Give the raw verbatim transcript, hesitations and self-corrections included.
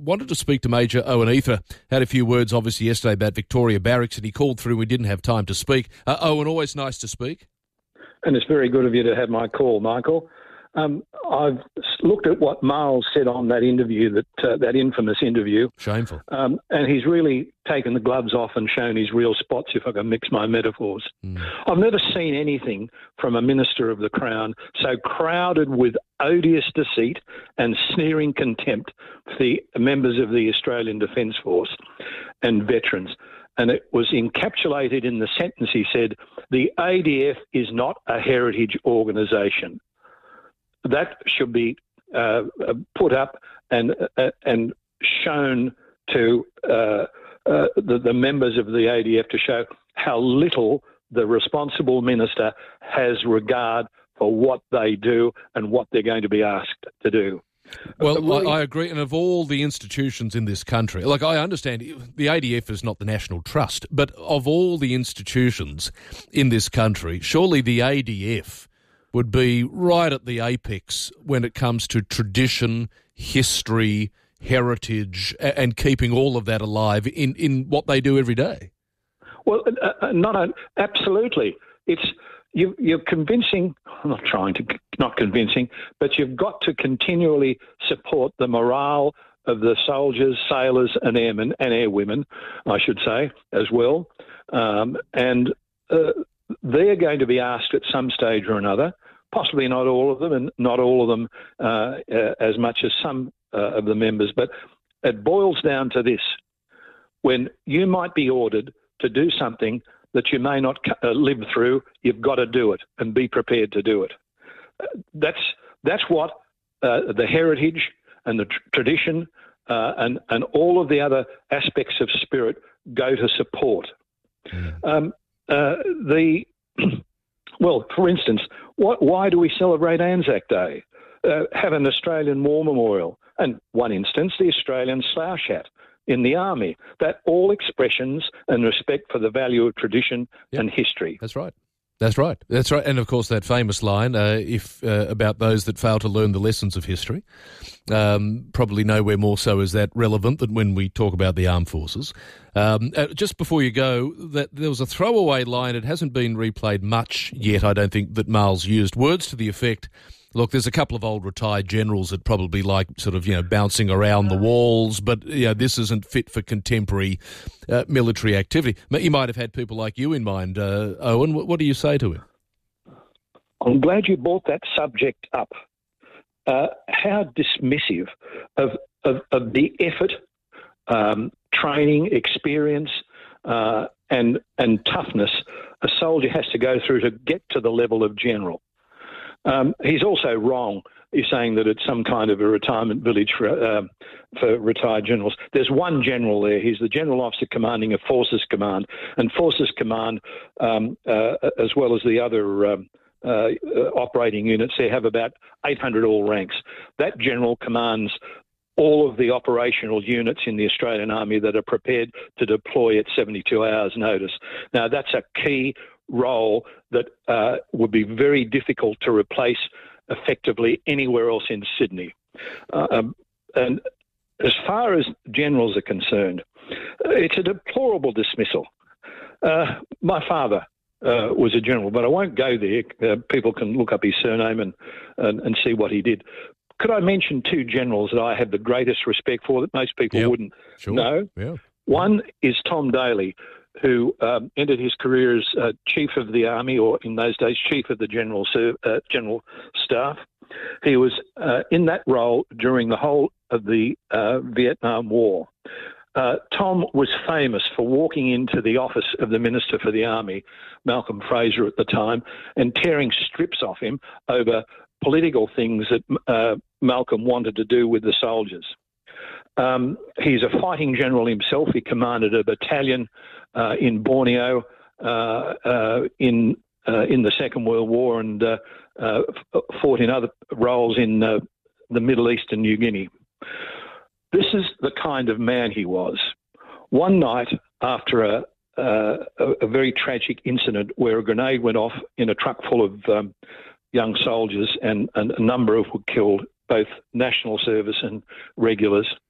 wanted to speak to Major Owen Ether. Had a few words, obviously, yesterday about Victoria Barracks, and he called through. We didn't have time to speak. Uh, Owen, always nice to speak. And it's very good of you to have my call, Michael. Um, I've looked at what Miles said on that interview, that uh, that infamous interview. Shameful. Um, and he's really taken the gloves off and shown his real spots, if I can mix my metaphors. Mm. I've never seen anything from a Minister of the Crown so crowded with odious deceit and sneering contempt for the members of the Australian Defence Force and veterans. And it was encapsulated in the sentence he said, the A D F is not a heritage organisation. That should be uh, put up and uh, and shown to uh, uh, the, the members of the A D F to show how little the responsible minister has regard for what they do and what they're going to be asked to do. Well, I, I agree. And of all the institutions in this country, like I understand the A D F is not the National Trust, but of all the institutions in this country, surely the A D F would be right at the apex when it comes to tradition, history, heritage, and keeping all of that alive in, in what they do every day. Well, uh, not a, absolutely. It's you, you're convincing. I'm not trying to not convincing, but you've got to continually support the morale of the soldiers, sailors, and airmen and airwomen, I should say, as well, um, and. Uh, They're going to be asked at some stage or another, possibly not all of them, and not all of them uh, uh, as much as some uh, of the members, but it boils down to this. When you might be ordered to do something that you may not uh, live through, you've got to do it and be prepared to do it. Uh, that's that's what uh, the heritage and the tr- tradition uh, and, and all of the other aspects of spirit go to support. Mm. Um, Uh, the well, for instance, what, why do we celebrate Anzac Day? Uh, have an Australian War Memorial, and one instance, the Australian Slouch Hat in the Army. That all expressions and respect for the value of tradition yep. and history. That's right. That's right. That's right. And of course, that famous line, uh, if uh, about those that fail to learn the lessons of history, um, probably nowhere more so is that relevant than when we talk about the armed forces. Um, uh, just before you go, that there was a throwaway line. It hasn't been replayed much yet, I don't think, that Miles used. Words to the effect, look, there's a couple of old retired generals that probably like sort of, you know, bouncing around the walls, but, you know, this isn't fit for contemporary uh, military activity. You might have had people like you in mind, uh, Owen. What, what do you say to him? I'm glad you brought that subject up. Uh, how dismissive of, of, of the effort, um, training, experience, uh, and, and toughness a soldier has to go through to get to the level of general. Um, he's also wrong. He's saying that it's some kind of a retirement village for um, for retired generals. There's one general there. He's the general officer commanding a Forces Command, and Forces Command, um, uh, as well as the other um, uh, operating units, they have about eight hundred all ranks. That general commands all of the operational units in the Australian Army that are prepared to deploy at seventy-two hours notice. Now, that's a key role that uh, would be very difficult to replace effectively anywhere else in Sydney. Uh, um, and as far as generals are concerned, it's a deplorable dismissal. Uh, my father uh, was a general, but I won't go there. Uh, people can look up his surname and, and, and see what he did. Could I mention two generals that I have the greatest respect for that most people yep. wouldn't sure. know? Yeah. One is Tom Daley, who um, ended his career as uh, Chief of the Army, or in those days, Chief of the General uh, General Staff. He was uh, in that role during the whole of the uh, Vietnam War. Uh, Tom was famous for walking into the office of the Minister for the Army, Malcolm Fraser at the time, and tearing strips off him over political things that uh, Malcolm wanted to do with the soldiers. Um, he's a fighting general himself. He commanded a battalion uh, in Borneo uh, uh, in uh, in the Second World War, and uh, uh, fought in other roles in uh, the Middle East and New Guinea. This is the kind of man he was. One night, after a, uh, a, a very tragic incident where a grenade went off in a truck full of um, young soldiers, and, and a number of were killed, both national service and regulars,